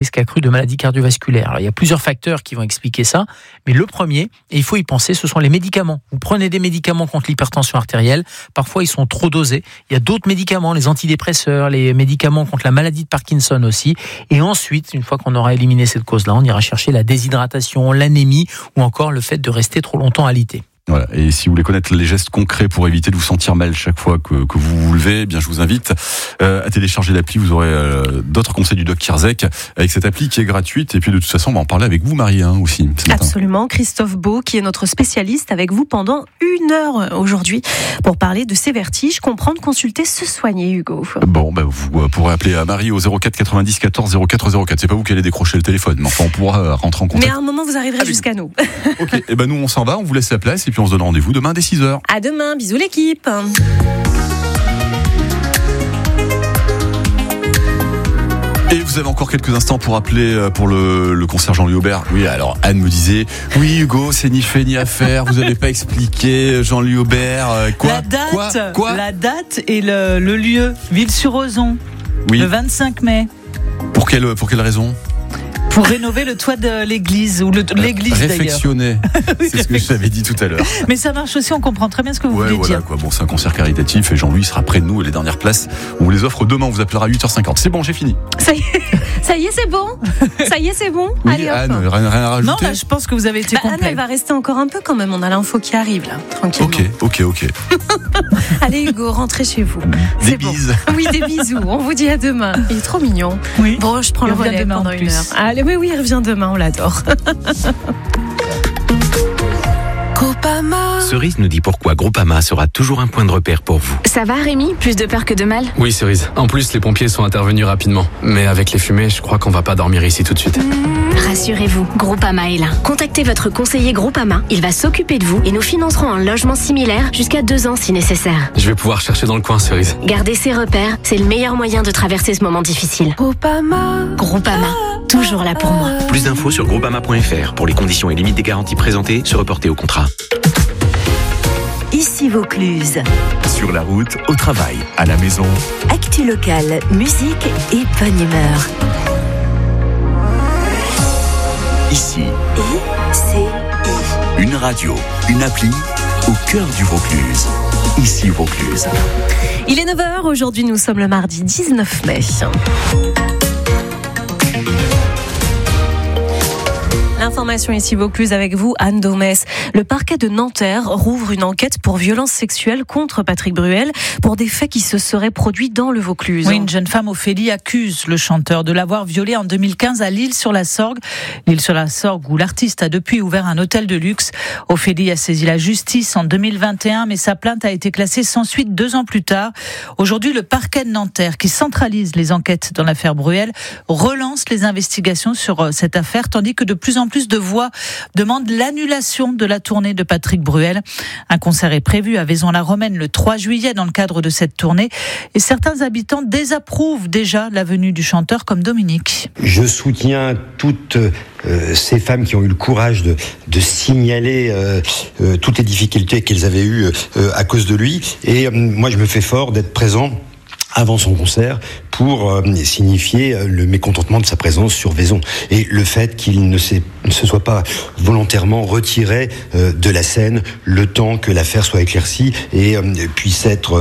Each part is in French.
risque accru de maladies cardiovasculaires. Alors, il y a plusieurs facteurs qui vont expliquer ça, mais le premier, et il faut y penser, ce sont les médicaments. Vous prenez des médicaments contre l'hypertension artérielle, parfois ils sont trop dosés. Il y a d'autres médicaments, les antidépresseurs, les médicaments contre la maladie de Parkinson aussi. Et ensuite, une fois qu'on aura éliminé cette cause-là, on ira chercher la déshydratation, l'anémie ou encore le fait de rester trop longtemps alité. Voilà. Et si vous voulez connaître les gestes concrets pour éviter de vous sentir mal chaque fois que vous vous levez, eh bien je vous invite à télécharger l'appli. Vous aurez d'autres conseils du Doc Kierzek avec cette appli qui est gratuite. Et puis de toute façon, on va en parler avec vous, Marie, aussi. Absolument, Christophe Beau, qui est notre spécialiste, avec vous pendant 1 heure aujourd'hui pour parler de ces vertiges, comprendre, consulter, se soigner, Hugo. Bon, vous pourrez appeler à Marie au 04 90 14 04 04. C'est pas vous qui allez décrocher le téléphone, mais enfin on pourra rentrer en contact. Mais à un moment, vous arriverez jusqu'à nous. Ok, et nous on s'en va, on vous laisse la place et puis on se donne rendez-vous demain dès 6h. À demain, bisous l'équipe. Et vous avez encore quelques instants pour appeler pour le concert Jean-Louis Aubert. Oui, alors Anne me disait, oui Hugo, c'est ni fait ni à faire, vous n'avez pas expliqué Jean-Louis Aubert. Quoi La date, Quoi la date et le lieu, Ville-sur-Ozon, oui. Le 25 mai. Pour quelle raison ? Pour rénover le toit de l'église, ou l'église réfectionner. Oui, C'est ce que je t'avais dit tout à l'heure. Mais ça marche aussi, on comprend très bien ce que vous voulez dire. Bon, c'est un concert caritatif et Jean-Louis sera près de nous et les dernières places, on vous les offre demain, on vous appellera à 8h50. C'est bon, j'ai fini. Ça y est, c'est bon. Ça y est, c'est bon. Oui, allez, hop. Anne, rien à rajouter. Non, là, je pense que vous avez été Anne, complet. elle va rester encore un peu quand même. On a l'info qui arrive là, tranquillement. Ok. Allez Hugo, rentrez chez vous. Des bises. Bon. Oui, des bisous. On vous dit à demain. Il est trop mignon. Oui. Bon, je prends Il le revient relais demain pendant en 1 plus. heure. Allez, mais oui, il revient demain, on l'adore. Cerise nous dit pourquoi Groupama sera toujours un point de repère pour vous. Ça va Rémi ? Plus de peur que de mal ? Oui Cerise, en plus les pompiers sont intervenus rapidement. Mais avec les fumées, je crois qu'on va pas dormir ici tout de suite. Rassurez-vous, Groupama est là. Contactez votre conseiller Groupama, il va s'occuper de vous et nous financerons un logement similaire jusqu'à 2 ans si nécessaire. Je vais pouvoir chercher dans le coin Cerise. Gardez ses repères, c'est le meilleur moyen de traverser ce moment difficile. Groupama, toujours là pour moi. Plus d'infos sur groupama.fr. Pour les conditions et limites des garanties présentées, se reporter au contrat. Ici Vaucluse. Sur la route, au travail, à la maison. Actu locale, musique et bonne humeur. Ici, ICI. une radio, une appli au cœur du Vaucluse. Ici Vaucluse. Il est 9h, aujourd'hui nous sommes le mardi 19 mai. L'information ici Vaucluse avec vous, Anne Domès. Le parquet de Nanterre rouvre une enquête pour violence sexuelle contre Patrick Bruel pour des faits qui se seraient produits dans le Vaucluse. Oui, une jeune femme, Ophélie, accuse le chanteur de l'avoir violée en 2015 à l'Île-sur-la-Sorgue. L'Île-sur-la-Sorgue où l'artiste a depuis ouvert un hôtel de luxe. Ophélie a saisi la justice en 2021, mais sa plainte a été classée sans suite 2 ans plus tard. Aujourd'hui, le parquet de Nanterre, qui centralise les enquêtes dans l'affaire Bruel, relance les investigations sur cette affaire, tandis que de plus en plus de voix demandent l'annulation de la tournée de Patrick Bruel. Un concert est prévu à Vaison-la-Romaine le 3 juillet dans le cadre de cette tournée. Et certains habitants désapprouvent déjà la venue du chanteur, comme Dominique. Je soutiens toutes ces femmes qui ont eu le courage de signaler toutes les difficultés qu'elles avaient eues à cause de lui. Et moi, je me fais fort d'être présent avant son concert pour signifier le mécontentement de sa présence sur Vaison et le fait qu'il ne se soit pas volontairement retiré de la scène le temps que l'affaire soit éclaircie et puisse être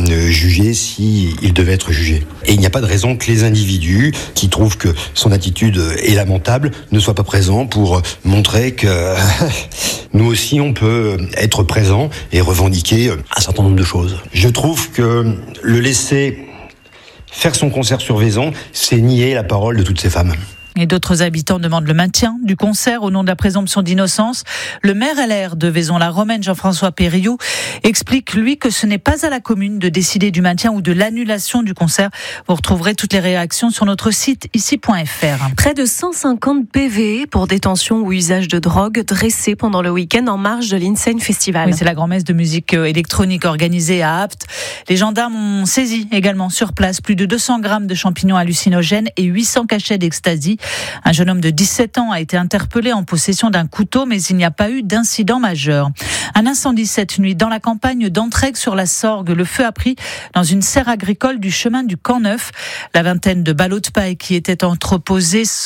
jugé s'il devait être jugé. Et il n'y a pas de raison que les individus qui trouvent que son attitude est lamentable ne soient pas présents pour montrer que nous aussi on peut être présents et revendiquer un certain nombre de choses. Je trouve que le laisser faire son concert sur Vaison, c'est nier la parole de toutes ces femmes. Et d'autres habitants demandent le maintien du concert au nom de la présomption d'innocence. Le maire LR de Vaison-la-Romaine, Jean-François Périou, explique, lui, que ce n'est pas à la commune de décider du maintien ou de l'annulation du concert. Vous retrouverez toutes les réactions sur notre site ici.fr. Près de 150 PV pour détention ou usage de drogue dressés pendant le week-end en marge de l'Insane Festival. Oui, c'est la grand-messe de musique électronique organisée à Apt. Les gendarmes ont saisi également sur place plus de 200 grammes de champignons hallucinogènes et 800 cachets d'ecstasy. Un jeune homme de 17 ans a été interpellé en possession d'un couteau, mais il n'y a pas eu d'incident majeur. Un incendie cette nuit dans la campagne d'Entraigues sur la Sorgue. Le feu a pris dans une serre agricole du chemin du Camp Neuf. La vingtaine de ballots de paille qui étaient entreposés